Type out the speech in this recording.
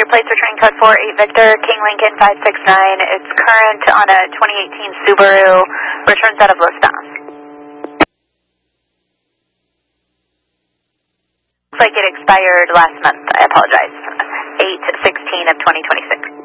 your plates are train code 48 Victor, King Lincoln 569. It's current on a 2018 Subaru, returns out of Los Dos. Looks like it expired last month. I apologize. 8/16 of 2026.